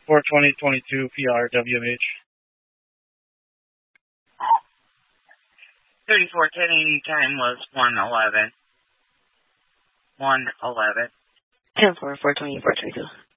4/20/22 PRWH. 3410 time was 111. 111. 10-4, 4/20, 4/22.